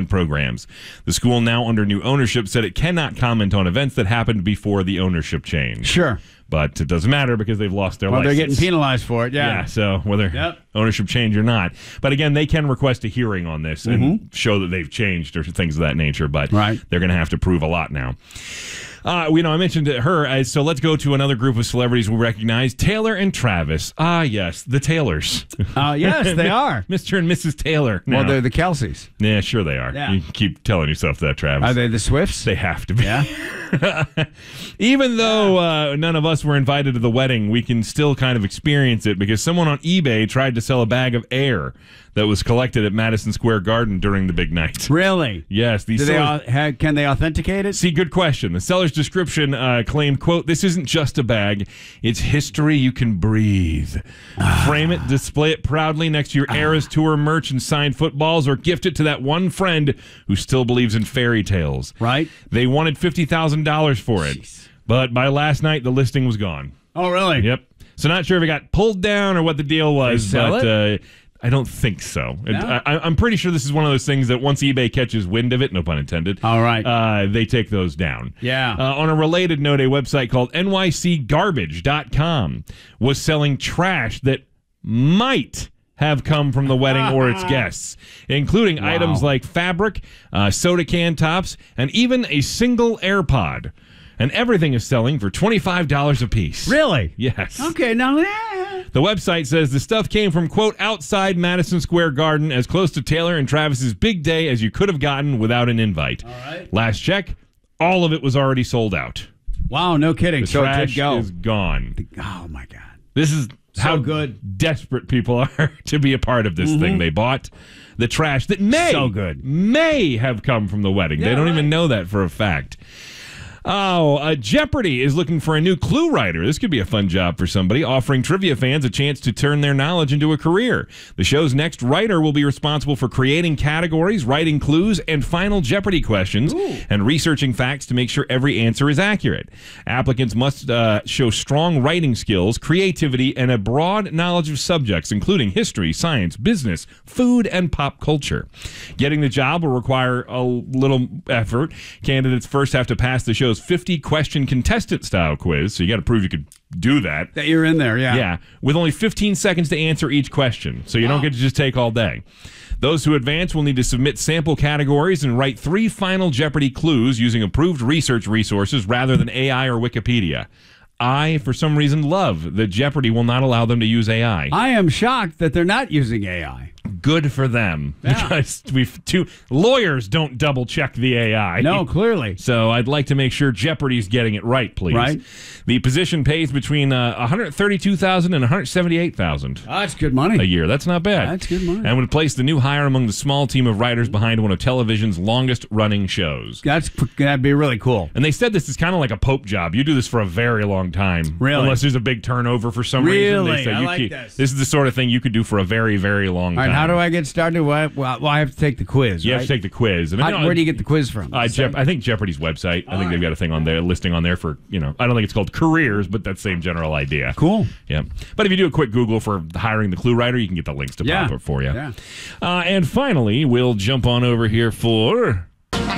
development programs. The school, now under new ownership, said it cannot comment on events that happened before the ownership change. Sure. But it doesn't matter because they've lost their license. They're getting penalized for it, Yeah, so whether ownership change or not. But again, they can request a hearing on this and show that they've changed or things of that nature. But they're going to have to prove a lot now. I mentioned her, so let's go to another group of celebrities we recognize, Taylor and Travis. Ah, yes, the Taylors. Yes, they are. Mr. and Mrs. Taylor. Well, they're the Kelseys. Yeah, sure they are. Yeah. You keep telling yourself that, Travis. Are they the Swifts? They have to be. Yeah. Even though none of us were invited to the wedding, we can still kind of experience it because someone on eBay tried to sell a bag of air that was collected at Madison Square Garden during the big night. Really? Yes. Can they authenticate it? See, good question. The seller's description claimed, quote, "This isn't just a bag. It's history you can breathe. Frame it, display it proudly next to your Eras Tour merch and signed footballs, or gift it to that one friend who still believes in fairy tales." Right. They wanted $50,000 for it. Jeez. But by last night, the listing was gone. Oh, really? Yep. So not sure if it got pulled down or what the deal was. They sell it? I don't think so. No? I'm pretty sure this is one of those things that once eBay catches wind of it, no pun intended, all right, they take those down. Yeah. On a related note, a website called nycgarbage.com was selling trash that might have come from the wedding or its guests, including items like fabric, soda can tops, and even a single AirPod. And everything is selling for $25 a piece. Really? Yes. Okay, now... The website says the stuff came from, quote, outside Madison Square Garden, as close to Taylor and Travis's big day as you could have gotten without an invite. All right. Last check, all of it was already sold out. Wow, no kidding. The trash is gone. Oh, my God. This is how good. Desperate people are to be a part of this thing they bought. The trash that may have come from the wedding. Yeah, they don't even know that for a fact. Jeopardy is looking for a new clue writer. This could be a fun job for somebody, offering trivia fans a chance to turn their knowledge into a career. The show's next writer will be responsible for creating categories, writing clues, and final Jeopardy questions, and researching facts to make sure every answer is accurate. Applicants must show strong writing skills, creativity, and a broad knowledge of subjects, including history, science, business, food, and pop culture. Getting the job will require a little effort. Candidates first have to pass the show's 50-question contestant-style quiz, so you got to prove you could do that. That you're in there, yeah. Yeah, with only 15 seconds to answer each question, so you don't get to just take all day. Those who advance will need to submit sample categories and write 3 final Jeopardy clues using approved research resources rather than AI or Wikipedia. I, for some reason, love that Jeopardy will not allow them to use AI. I am shocked that they're not using AI. Good for them. Yeah. Because lawyers don't double check the AI. No, clearly. So I'd like to make sure Jeopardy's getting it right, please. Right. The position pays between $132,000 and $178,000. That's good money. A year. That's not bad. That's good money. And would place the new hire among the small team of writers behind one of television's longest-running shows. That'd be really cool. And they said this is kind of like a Pope job. You do this for a very long time. Really? Unless there's a big turnover for some reason. They say I like this. This is the sort of thing you could do for a very, very long time. All right, how do I get started? Well, I have to take the quiz, You right? have to take the quiz. And Where do you get the quiz from? I think Jeopardy's website. I think they've got a thing on there, listing on there for, I don't think it's called careers, but that same general idea. Cool. Yeah. But if you do a quick Google for hiring the clue writer, you can get the links to pop up for you. Yeah. And finally, we'll jump on over here for...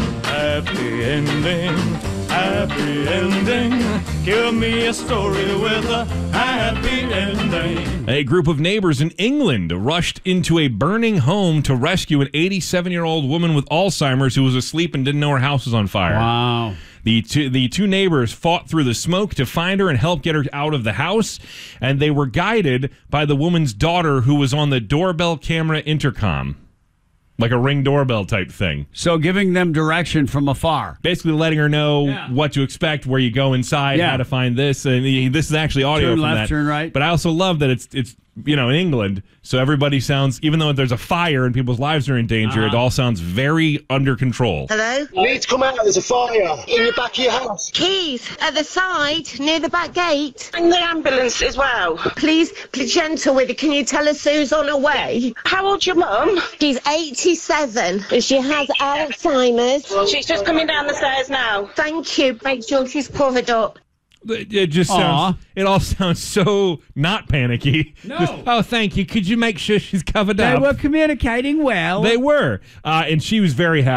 Happy ending, happy ending. Give me a story with a happy ending. A group of neighbors in England rushed into a burning home to rescue an 87-year-old woman with Alzheimer's who was asleep and didn't know her house was on fire. Wow. The two neighbors fought through the smoke to find her and help get her out of the house, and they were guided by the woman's daughter who was on the doorbell camera intercom. Like a Ring doorbell type thing. So giving them direction from afar. Basically letting her know what to expect, where you go inside, how to find this. And this is actually audio turn from left, that. Turn right. But I also love that it's in England, so everybody sounds, even though there's a fire and people's lives are in danger, it all sounds very under control. Hello? You need to come out, there's a fire in the back of your house. Keys at the side, near the back gate. And the ambulance as well. Please, gentle with it. Can you tell us who's on her way? How old's your mum? She's 87 and she has Alzheimer's. She's just coming down the stairs now. Thank you. Make sure she's covered up. It just sounds, it all sounds so not panicky. No. Just, thank you. Could you make sure she's covered up? They were communicating well. They were. And she was very happy.